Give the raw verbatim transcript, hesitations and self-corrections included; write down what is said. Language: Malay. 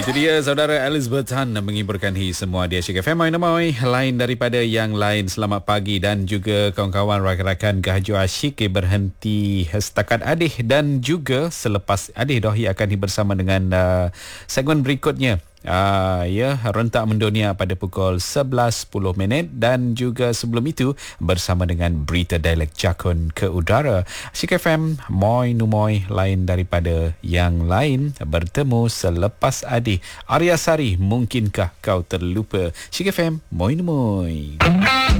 Itu dia saudara Elizabeth Han mengiburkan hi semua di Asyik F M. Moi lain daripada yang lain. Selamat pagi dan juga kawan-kawan rakan-rakan Gahaju Asyik berhenti setakat adih dan juga selepas adih Dohi akan bersama dengan uh, segmen berikutnya. Uh, ya, rentak mendunia pada pukul sebelas sepuluh minit dan juga sebelum itu bersama dengan berita dialek Jakun ke udara. Asyik F M, moi numoi lain daripada yang lain bertemu selepas Adi. Arya Sari, mungkinkah kau terlupa? Asyik F M, moi numoi.